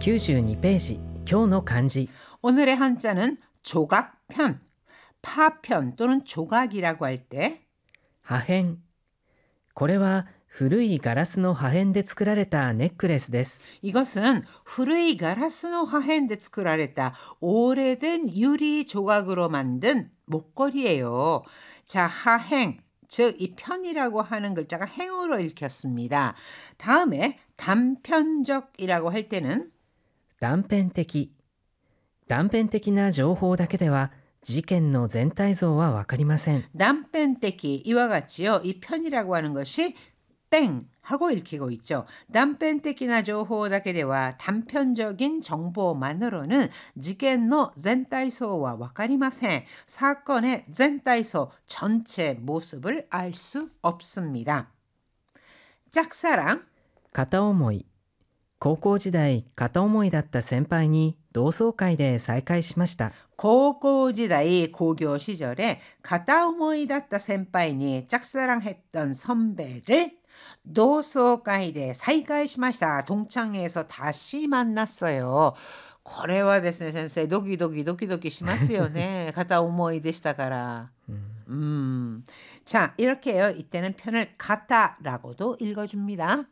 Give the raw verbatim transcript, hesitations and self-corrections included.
きゅうじゅうにページ、今日の漢字。 오늘의 한자는 조각편, 파편 또는 조각이라고 할 때 破片。これは古いガラスの破片で作られたネックレスです。 이것은 후르이 가라스노 화헨데 스크라레타 오래된 유리 조각으로 만든 목걸이에요. 자, 하행, 즉 이 편이라고 하는 글자가 행으로 읽혔습니다. 다음에 단편적이라고 할 때는 断片的。断片的な情報だけでは事件の全体像はわかりません。 남펜테키 이와 같지요. 이 편이라고 하는 것이 땡 하고 읽히고 있죠. 남펜테키나 조호だけでは 단편적인 정보만으로는 지겐노 젠타이소와 와카리마센 사건의 젠타이소 전체 모습을 알 수 없습니다. 짝사랑 片思い。高校時代片思いだった先輩に同窓会で再会しました。 고고지다이 고교 시절에 가타오모이다tta 센파이니 짝사랑했던 선배를 노소가이데 사이가이시마시다. 동창회에서 다시 만났어요. これはですね, 센세 도기도기 도기도기 시마스요네. 가타오모이でしたから. 음. 자, 이렇게요. 이때는 편을 가타라고도 읽어줍니다.